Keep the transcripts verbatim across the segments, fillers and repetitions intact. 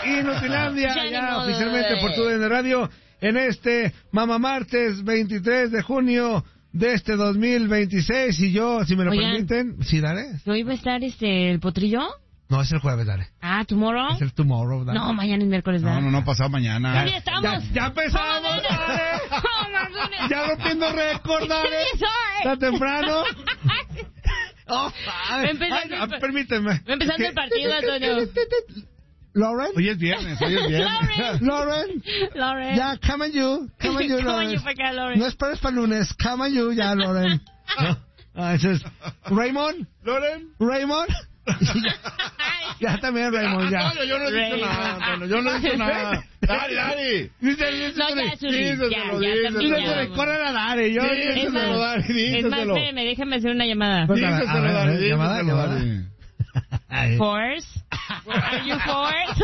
Inutilandia, Ya ya ni modo, oficialmente por eh. tu D N Radio, en este Mamá Martes veintitrés de junio de este dos mil veintiséis. Y yo, si me lo Oigan. permiten, ¿sí, Dale? ¿No iba a estar este, el potrillo? No, es el jueves, Dale. Ah, ¿tomorrow? Es el tomorrow, Dale. No, mañana es miércoles, ¿verdad? No, no, no, pasado mañana. Ya estamos. Ya, ya empezamos, Dale. Ya rompiendo récord, Dale. Está temprano. Oh, ay, Empezando ay, el ah, pa- permíteme. Empezando el partido, Antonio. Lauren. Hoy es viernes, hoy es viernes. Lauren. Lauren. Lauren. Ya, come on you. Come on you, Come on Lauren. you para acá, Lauren. No esperes para el lunes. Come on you, ya, Lauren. No. Ah, eso es. Raymond. Loren. Raymond. Ya también, Raymond, ya. Antonio, yo no he dicho Raymond. nada, Antonio, yo no he dicho nada. Dale, dale. Díselo, No, ya, Susi, díselo, ya, ya, díselo. también ya. díselo, corre a Dare. Yo, Sí, Es díselo, más, Dale, es más, díselo. espérame, déjame hacer una llamada. Pues, Díselo, a ver, dale, llamada, díselo, llamada. dale. Ay. Force? Are you Force?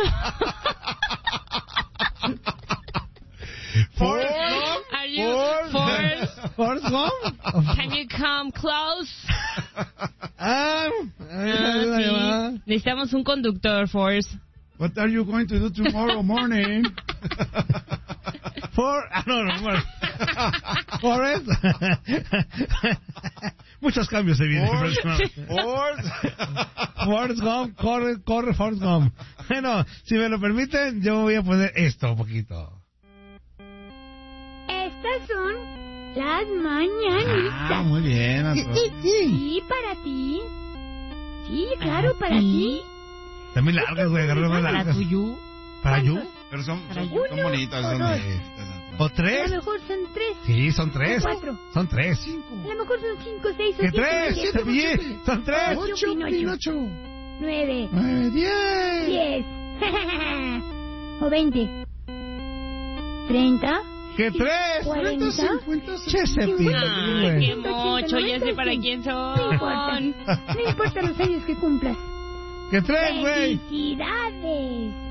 Forrest Are you Force. Force? Forrest Gump. Can you come close? Ah, Ah, una llamada. sí. Necesitamos un conductor, Force. What are you going to do tomorrow morning? For, ah, no, no, bueno. Forrest. Muchos cambios se vienen. Forrest. Forrest. Forrest Gump, corre, corre, Forrest Gump. Bueno, si me lo permiten, yo voy a poner esto un poquito. Estas son las mañanitas. Ah, muy bien, Antonio. Sí, para ti. Sí, claro, para ti. Están muy largas, güey, agarré muy ¿Para largas. tuyo? ¿Para you? Pero son, Para son, yo. son bonitas, son Uno, bonitas. ¿O A tres? lo mejor son tres. Sí, son tres. Cuatro. Son tres. A lo mejor son cinco, seis o ¿Qué siete. tres? siete, Cepillín, son tres. Ocho, Pinocho. Nueve. Nueve, diez. Diez. O veinte. Treinta. ¿Qué tres? Cuarenta. Che, cepillín, Ay, güey. qué mocho, ya sé para quién No importa. son. No importa los años que cumplas. ¿Qué tres, güey? ¡Felicidades!